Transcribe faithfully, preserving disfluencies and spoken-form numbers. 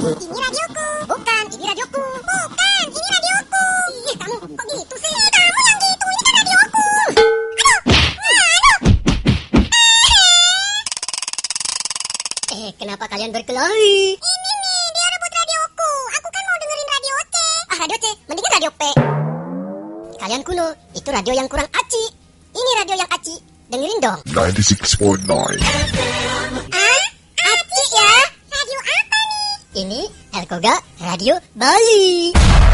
Ini radioku. Bukan, ini radioku. Bukan, ini radioku. Ih, kamu kok gitu sih? Kamu yang gitu, ini kan radioku. Aduh, aduh. Eh, kenapa kalian berkelahi? Ini nih, dia rebut radioku. Aku kan mau dengerin radio C. Ah, radio C, mendingan radio P. Kalian kuno, itu radio yang kurang aci. Ini radio yang aci, dengerin dong. ninety-six point nine. Ah, aci ya? Radio apa nih? Ini Elkoga Radio Bali.